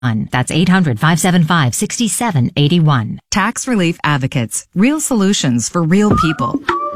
That's 800-575-6781. Tax Relief Advocates. Real solutions for real people.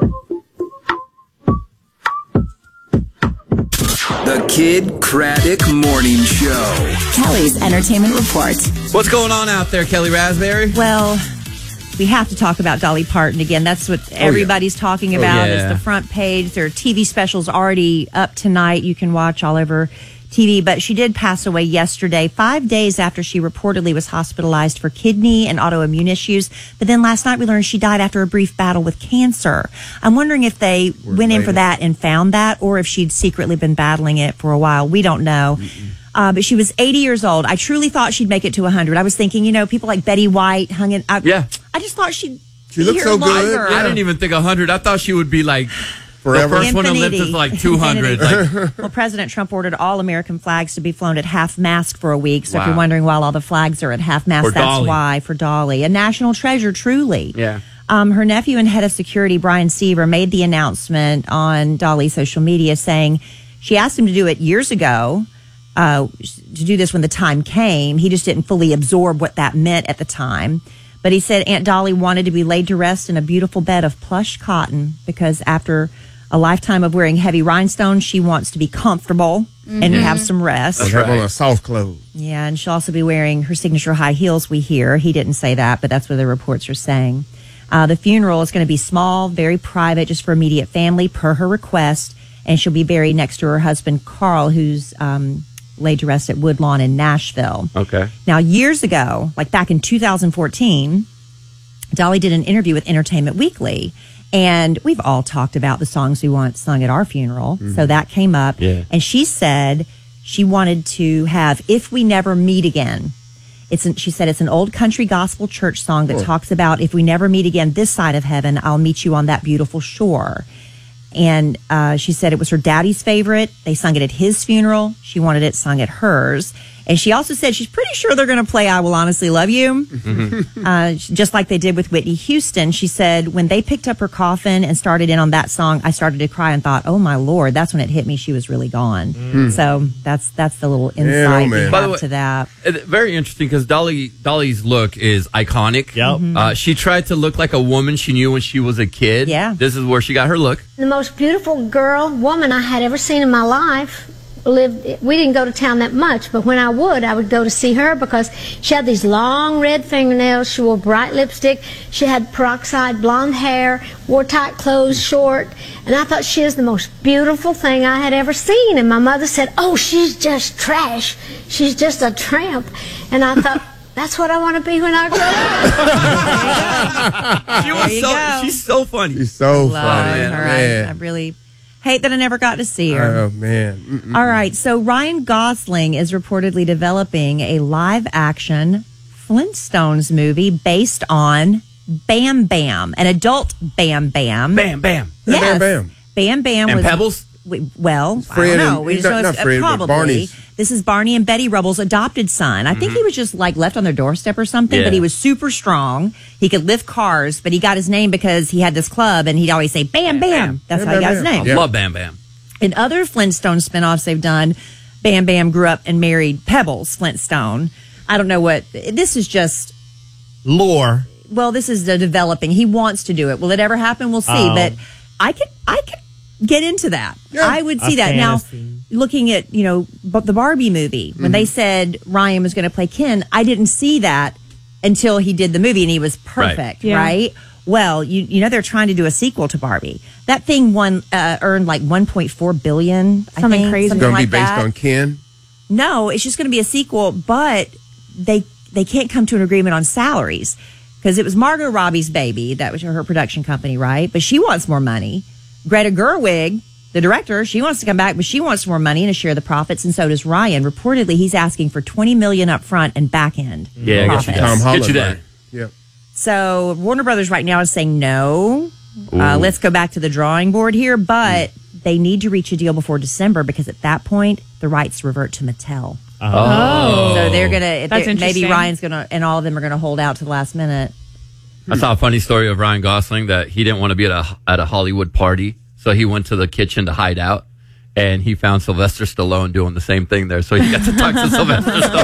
The Kid Craddock Morning Show. Kelly's Entertainment Report. What's going on out there, Kelly Raspberry? Well, we have to talk about Dolly Parton again. That's what everybody's talking about. Is the front page. There are TV specials already up tonight. You can watch all over TV, but she did pass away yesterday, 5 days after she reportedly was hospitalized for kidney and autoimmune issues. But then last night we learned she died after a brief battle with cancer. I'm wondering if they went in for that and found that, or if she'd secretly been battling it for a while. We don't know. But she was 80 years old. I truly thought she'd make it to 100. I was thinking, people like Betty White hung in. I just thought she looked so good. I didn't even think 100. I thought she would be like forever. The first one to live to like 200. Well, President Trump ordered all American flags to be flown at half mast for a week. So if you're wondering why all the flags are at half mast, that's why, for Dolly. A national treasure, truly. Yeah. Her nephew and head of security, Brian Seaver, made the announcement on Dolly's social media saying she asked him to do it years ago, to do this when the time came. He just didn't fully absorb what that meant at the time. But he said Aunt Dolly wanted to be laid to rest in a beautiful bed of plush cotton because after a lifetime of wearing heavy rhinestones, she wants to be comfortable and have some rest. That's right. On a soft clothes. Yeah, and she'll also be wearing her signature high heels, we hear. He didn't say that, but that's what the reports are saying. The funeral is going to be small, very private, just for immediate family, per her request, and she'll be buried next to her husband, Carl, who's laid to rest at Woodlawn in Nashville. Okay. Now, years ago, like back in 2014, Dolly did an interview with Entertainment Weekly, and we've all talked about the songs we want sung at our funeral. So that came up. Yeah. And she said she wanted to have If We Never Meet Again. She said it's an old country gospel church song that talks about if we never meet again this side of heaven, I'll meet you on that beautiful shore. And she said it was her daddy's favorite. They sung it at his funeral. She wanted it sung at hers. And she also said she's pretty sure they're going to play I Will Honestly Love You, just like they did with Whitney Houston. She said when they picked up her coffin and started in on that song, I started to cry and thought, oh, my Lord, that's when it hit me. She was really gone. So that's the little insight we have to that. Very interesting because Dolly's look is iconic. Yep. She tried to look like a woman she knew when she was a kid. Yeah. This is where she got her look. The most beautiful woman I had ever seen in my life. We didn't go to town that much, but when I would go to see her because she had these long red fingernails, she wore bright lipstick, she had peroxide blonde hair, wore tight clothes, short, and I thought she was the most beautiful thing I had ever seen. And my mother said, oh, she's just trash, she's just a tramp. And I thought, that's what I want to be when I grow up. She's so funny. She's so funny. Man. I really hate that I never got to see her. Oh, man. All right. So Ryan Gosling is reportedly developing a live-action Flintstones movie based on Bam Bam, an adult Bam Bam. Bam Bam. Yes. Bam Bam. Bam Bam and was... Pebbles? Well, Fred I don't know. We just know not Fred, probably. but Barney's. This is Barney and Betty Rubble's adopted son. I think he was just like left on their doorstep or something, but he was super strong. He could lift cars, but he got his name because he had this club and he'd always say, Bam Bam. That's how he got his name. I love Bam Bam. In other Flintstone spinoffs they've done, Bam Bam grew up and married Pebbles Flintstone. I don't know what, this is just... lore. Well, this is the developing. He wants to do it. Will it ever happen? We'll see. But I could get into that. Yeah. I would see that. Fantasy. Now, looking at, the Barbie movie, when they said Ryan was going to play Ken, I didn't see that until he did the movie and he was perfect, right? Well, you know they're trying to do a sequel to Barbie. That thing earned like $1.4 billion. Something crazy. It's going to be based on Ken? No, it's just going to be a sequel, but they can't come to an agreement on salaries because it was Margot Robbie's baby. That was her production company, right? But she wants more money. Greta Gerwig, the director, she wants to come back, but she wants more money and to share the profits, and so does Ryan. Reportedly, he's asking for $20 million up front and back end. Yeah, profits. Tom Holland. Get you that. Yep. So Warner Brothers right now is saying no. Let's go back to the drawing board here, but they need to reach a deal before December because at that point the rights revert to Mattel. So they're gonna maybe Ryan's gonna and all of them are gonna hold out to the last minute. I saw a funny story of Ryan Gosling that he didn't want to be at a Hollywood party, so he went to the kitchen to hide out, and he found Sylvester Stallone doing the same thing there. So he got to talk to Sylvester Stallone.